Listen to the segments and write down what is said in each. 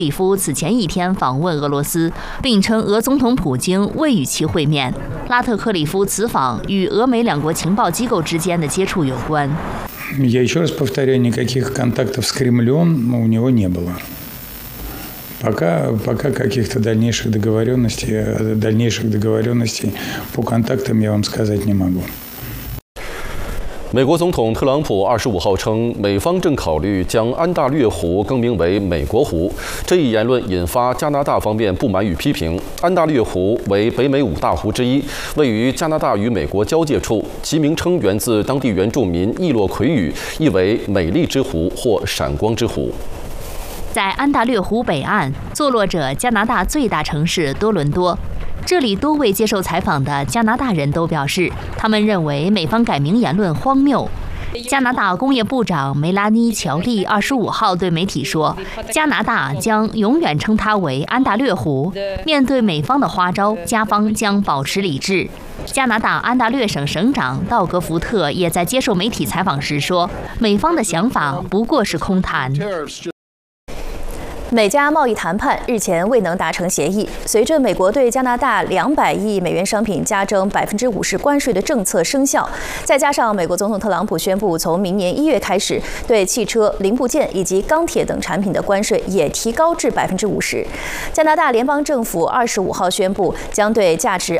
里夫此前一天访问俄罗斯，并称俄总统普京未与其会面。拉特克里夫此访与俄美两国情报机构之间的接触有关。 Я еще раз повторяю, никаких контактов с Кремлем у него не было. Пока каких-то дальнейших договоренностей по контактам я вам сказать не могу. 美国总统特朗普25号称，美方正考虑将安大略湖更名为美国湖。这一言论引发加拿大方面不满与批评。安大略湖为北美5大湖之一，位于加拿大与美国交界处，其名称源自当地原住民易洛魁语，意为美丽之湖或闪光之湖。 在安大略湖北岸，坐落着加拿大最大城市多伦多。这里多位接受采访的加拿大人都表示，他们认为美方改名言论荒谬。加拿大工业部长梅拉妮·乔利25号对媒体说，加拿大将永远称它为安大略湖。面对美方的花招，加方将保持理智。加拿大安大略省省长道格·福特也在接受媒体采访时说，美方的想法不过是空谈。 美加贸易谈判日前未能达成协议。随着美国对加拿大200亿美元商品加征50%关税的政策生效，再加上美国总统特朗普宣布从明年1月开始对汽车零部件以及钢铁等产品的关税也提高至50%，加拿大联邦政府25号宣布将对价值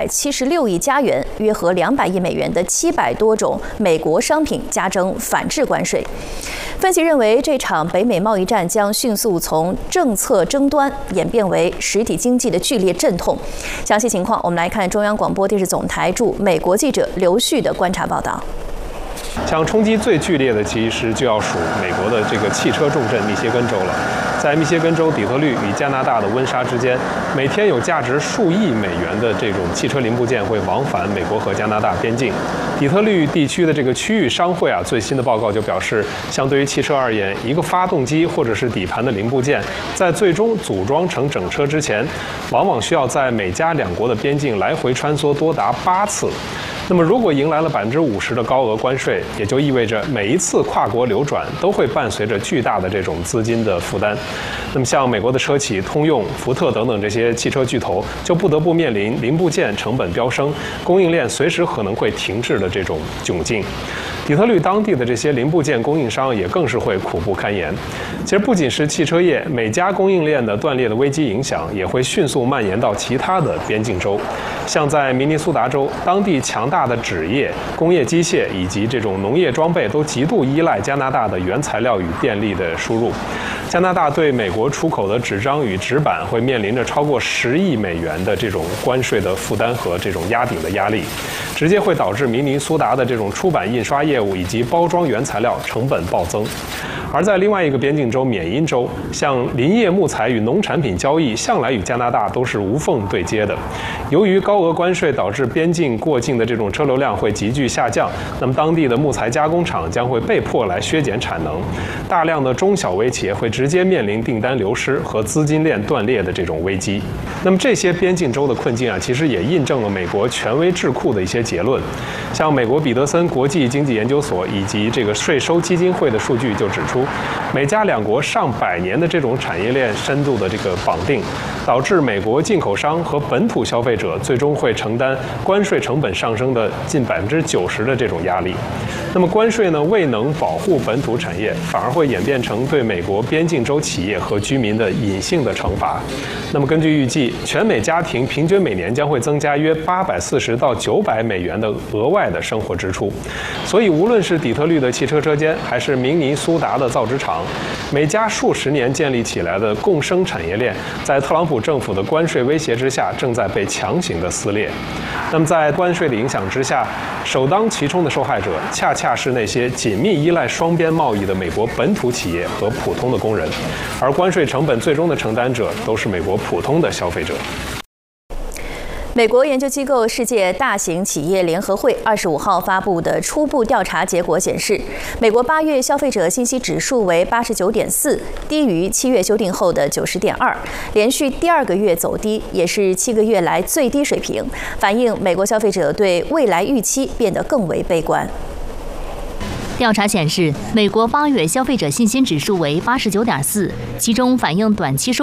276亿加元（约合200亿美元）的700多种美国商品加征反制关税。分析认为，这场北美贸易战将迅速从政策争端演变为实体经济的剧烈阵痛。详细情况，我们来看中央广播电视总台驻美国记者刘旭的观察报道。 像冲击最剧烈的，其实就要数美国的这个汽车重镇密歇根州了。在密歇根州底特律与加拿大的温莎之间，每天有价值数亿美元的这种汽车零部件会往返美国和加拿大边境。底特律地区的这个区域商会最新的报告就表示，相对于汽车而言，一个发动机或者是底盘的零部件，在最终组装成整车之前，往往需要在美加两国的边境来回穿梭多达8次。那么，如果迎来了50%的高额关税，也就意味着每一次跨国流转都会伴随着巨大的这种资金的负担。那么，像美国的车企通用、福特等等这些汽车巨头，就不得不面临零部件成本飙升、供应链随时可能会停滞的这种窘境。底特律当地的这些零部件供应商也更是会苦不堪言。其实不仅是汽车业，美加供应链的断裂的危机影响也会迅速蔓延到其他的边境州。像在明尼苏达州，当地强大的纸业、工业机械以及这种农业装备都极度依赖加拿大的原材料与电力的输入。加拿大对美国出口的纸张与纸板会面临着超过10亿美元的这种关税的负担和这种压顶的压力，直接会导致明尼苏达的这种出版印刷业务以及包装原材料成本暴增。而在另外一个边境州缅因州，像林业、木材与农产品交易向来与加拿大都是无缝对接的。由于高额关税导致边境过境的这种车流量会急剧下降，那么当地的木材加工厂将会被迫来削减产能，大量的中小微企业会直接面临订单流失和资金链断裂的这种危机。那么这些边境州的困境其实也印证了美国权威智库的一些结论。像美国彼得森国际经济研究所以及这个税收基金会的数据就指出，美加两国上百年的这种产业链深度的这个绑定，导致美国进口商和本土消费者最终会承担关税成本上升的近90%的这种压力。那么关税呢，未能保护本土产业，反而会演变成对美国边境州企业和居民的隐性的惩罚。那么根据预计，全美家庭平均每年将会增加约840到900美元的额外的生活支出。所以无论是底特律的汽车车间，还是明尼苏达的造纸厂，美加数十年建立起来的共生产业链，在特朗普政府的关税威胁之下，正在被强行的撕裂。那么在关税的影响之下，首当其冲的受害者恰恰是那些紧密依赖双边贸易的美国本土企业和普通的工人，而关税成本最终的承担者都是美国普通的消费者。 美国研究机构世界大型企业联合会25号发布的初步调查结果显示，美国8月消费者信息指数为89.4，低于7月修订后的90.2，连续第2个月走低，也是7个月来最低水平，反映美国消费者对未来预期变得更为悲观。 调查显示，美国8月消费者信心指数为89.4，其中反映短期收